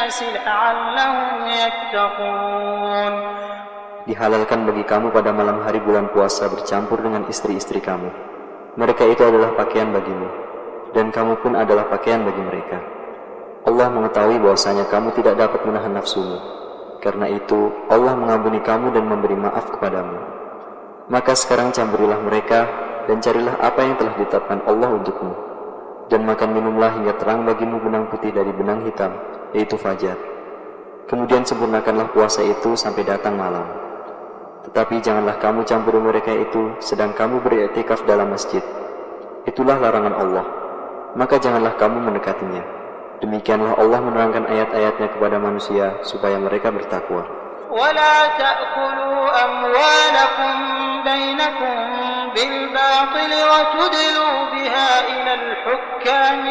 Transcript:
الناس لعلهم يتقون. Dihalalkan bagi kamu pada malam hari bulan puasa bercampur dengan istri-istri kamu. Mereka itu adalah pakaian bagimu, dan kamu pun adalah pakaian bagi mereka. Allah mengetahui bahwasanya kamu tidak dapat menahan nafsumu. Karena itu, Allah mengampuni kamu dan memberi maaf kepadamu. Maka sekarang campurilah mereka, dan carilah apa yang telah ditetapkan Allah untukmu. Dan makan minumlah hingga terang bagimu benang putih dari benang hitam, yaitu fajar. Kemudian sempurnakanlah puasa itu sampai datang malam. Tetapi janganlah kamu campuri mereka itu sedang kamu beriktikaf dalam masjid. Itulah larangan Allah. Maka janganlah kamu mendekatinya. Demikianlah Allah menerangkan ayat-ayatnya kepada manusia supaya mereka bertakwa. ولا تأكلوا أموالكم بينكم بالباطل وتدلوا بها إلى الحكام